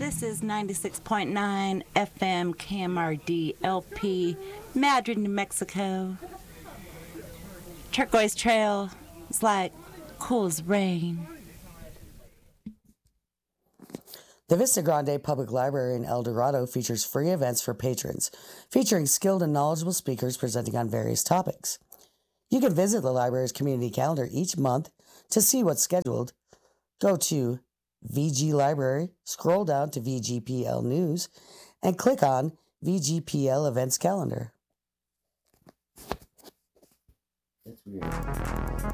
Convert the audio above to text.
This is 96.9 FM KMRD LP, Madrid, New Mexico. Turquoise Trail is like cool as rain. The Vista Grande Public Library in El Dorado features free events for patrons, featuring skilled and knowledgeable speakers presenting on various topics. You can visit the library's community calendar each month to see what's scheduled. Go to VG Library, scroll down to VGPL News, and click on VGPL Events Calendar. That's weird.